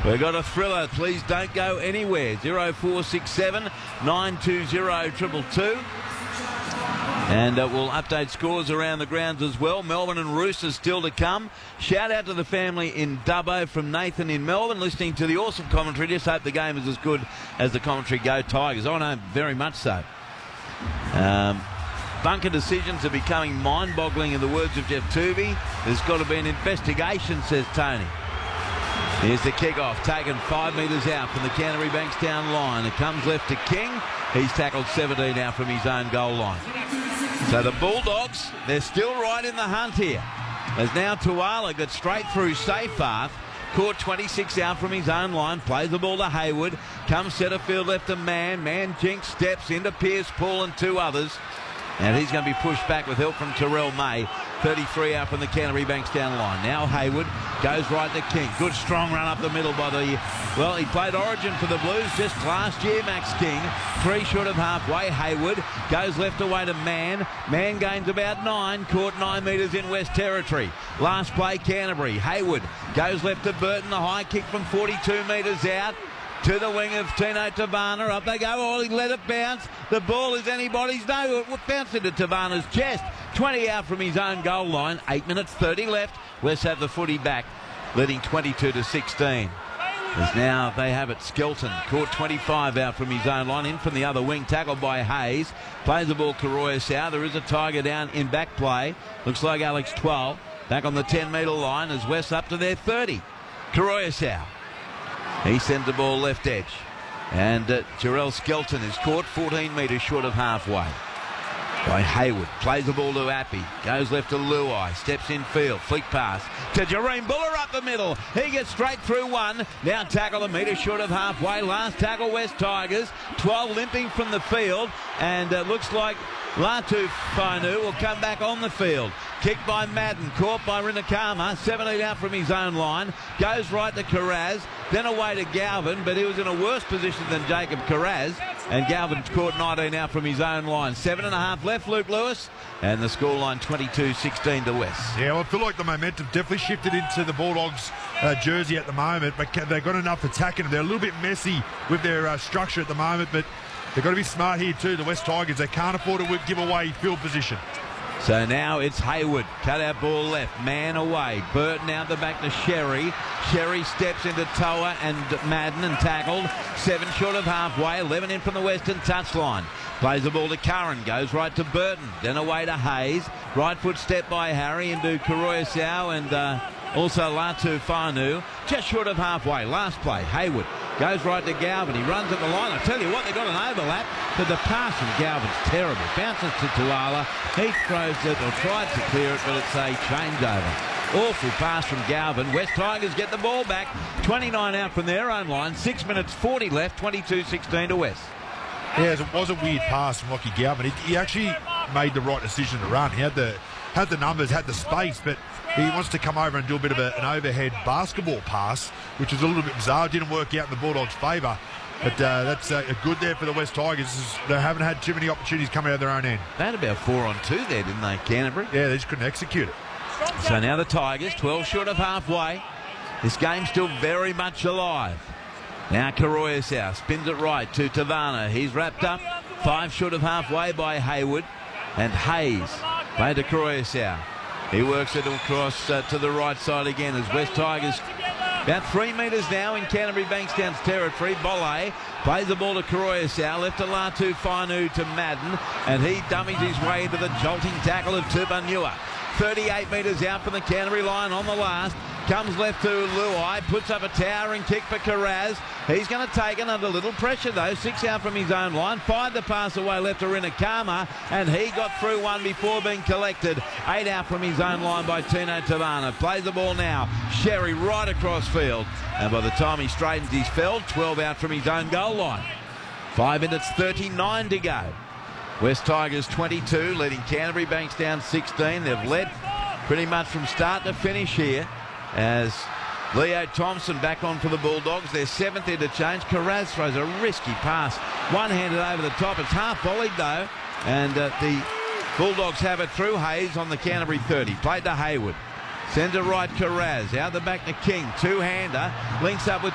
We've got a thriller. Please don't go anywhere. 0467 920 222. And we'll update scores around the grounds as well. Melbourne and Roosters still to come. Shout out to the family in Dubbo from Nathan in Melbourne, listening to the awesome commentary. Just hope the game is as good as the commentary. Go Tigers. I know, very much so. Bunker decisions are becoming mind-boggling in the words of Jeff Tooby. There's got to be an investigation, says Tony. Here's the kick-off, taken 5 metres out from the Canterbury Bankstown line. It comes left to King. He's tackled 17 out from his own goal line. So the Bulldogs, they're still right in the hunt here. As now Tuala got straight through Seyfarth, caught 26 out from his own line, plays the ball to Hayward, comes centre field left to Man jinks, steps into Pierce, Paul and two others. And he's going to be pushed back with help from Terrell May. 33 out from the Canterbury Bankstown line. Now Hayward goes right to King. Good strong run up the middle by the... Well, he played Origin for the Blues just last year, Max King. 3 short of halfway. Hayward goes left away to Man. Man gains about 9. Caught 9 metres in West Territory. Last play, Canterbury. Hayward goes left to Burton. The high kick from 42 metres out. To the wing of Tino Tavana. Up they go. Oh, he let it bounce. The ball is anybody's. No, it bounced into Tavana's chest. 20 out from his own goal line. 8 minutes 30 left. West have the footy back, leading 22-16. As now they have it. Skelton caught 25 out from his own line. In from the other wing. Tackled by Hayes. Plays the ball Karoya. There is a Tiger down in back play. Looks like Alex 12. Back on the 10-metre line as West up to their 30. Karoya. He sends the ball left edge. And Jarrell Skelton is caught 14 metres short of halfway by Hayward. Plays the ball to Appy. Goes left to Luai. Steps in field. Flick pass to Jareen Buller up the middle. He gets straight through one. Now tackle a metre short of halfway. Last tackle West Tigers. 12 limping from the field. And looks like Latu Fainu will come back on the field. Kicked by Madden, caught by Rinakama, 17 out from his own line, goes right to Carraz, then away to Galvin, but he was in a worse position than Jacob Carraz, and Galvin's caught 19 out from his own line. 7.5 left, Luke Lewis, and the scoreline 22-16 to West. Yeah, well, I feel like the momentum definitely shifted into the Bulldogs jersey at the moment, but they've got enough attacking. They're a little bit messy with their structure at the moment, but they've got to be smart here too, the West Tigers. They can't afford to give away field position. So now it's Hayward. Cut out ball left. Man away. Burton out the back to Sherry. Sherry steps into Toa and Madden and tackled. 7 short of halfway. 11 in from the western touchline. Plays the ball to Curran. Goes right to Burton. Then away to Hayes. Right foot step by Harry into Karoya Sau and also Latu Fanu. Just short of halfway. Last play. Hayward goes right to Galvin. He runs at the line. I tell you what, they've got an overlap, but the pass from Galvin's terrible. Bounces to Tuala. He throws it or tries to clear it, but it's a changeover. Awful pass from Galvin. West Tigers get the ball back. 29 out from their own line. 6 minutes 40 left. 22-16 to West. Yeah, it was a weird pass from Lockie Galvin. He actually made the right decision to run. He had the numbers, had the space, but he wants to come over and do a bit of an overhead basketball pass, which is a little bit bizarre. Didn't work out in the Bulldogs' favour. But that's good there for the West Tigers. They haven't had too many opportunities coming out of their own end. They had about 4 on 2 there, didn't they, Canterbury? Yeah, they just couldn't execute it. So now the Tigers, 12 short of halfway. This game's still very much alive. Now Karoya Sau spins it right to Tavana. He's wrapped up 5 short of halfway by Hayward. And Hayes played to Karoya Sau. He works it across to the right side again as West Tigers about 3 metres now in Canterbury Bankstown's territory. Bolle plays the ball to Karoya Sau, left to Latu Fainu to Madden, and he dummies his way into the jolting tackle of Tupanua. 38 metres out from the Canterbury line on the last. Comes left to Luai, puts up a towering kick for Carraz. He's going to take it under little pressure though. 6 out from his own line. 5 the pass away left to Rinakama, and he got through one before being collected. 8 out from his own line by Tino Tavana. Plays the ball now. Sherry right across field, and by the time he straightens his feld, 12 out from his own goal line. 5 minutes 39 to go. West Tigers 22, leading Canterbury Bankstown 16. They've led pretty much from start to finish here as Leo Thompson back on for the Bulldogs. Their 7th interchange. Carraz throws a risky pass. One-handed over the top. It's half volleyed though. And the Bulldogs have it through Hayes on the Canterbury 30. Played to Hayward. Sends it right Carraz. Out the back to King. Two-hander. Links up with